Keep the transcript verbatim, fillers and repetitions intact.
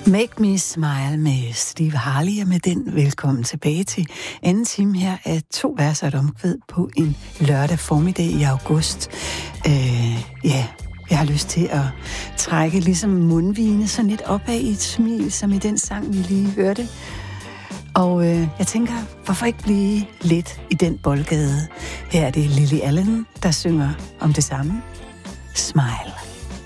Make Me Smile med Steve Harley, og med den velkommen tilbage til anden time her af to vers og et omkvæd på en lørdag formiddag i august. Øh, ja, jeg har lyst til at trække ligesom mundvigene sådan lidt opad i et smil, som i den sang, vi lige hørte. Og øh, jeg tænker, hvorfor ikke blive lidt i den boldgade? Her er det Lily Allen, der synger om det samme. Smile.